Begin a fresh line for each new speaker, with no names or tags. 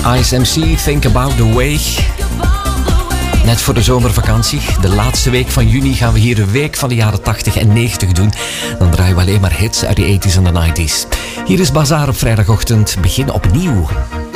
Ice MC, Think About The Way. Net voor de zomervakantie, de laatste week van juni, gaan we hier een week van de jaren 80 en 90 doen. Dan draaien we alleen maar hits uit de 80s en de 90s. Hier is Bazaar op vrijdagochtend. Begin opnieuw.